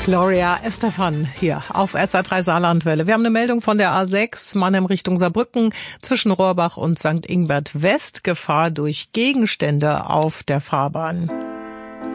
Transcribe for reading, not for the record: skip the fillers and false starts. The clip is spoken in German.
Gloria Estefan hier auf SR3 Saarlandwelle. Wir haben eine Meldung von der A6, Mannheim Richtung Saarbrücken, zwischen Rohrbach und St. Ingbert West. Gefahr durch Gegenstände auf der Fahrbahn.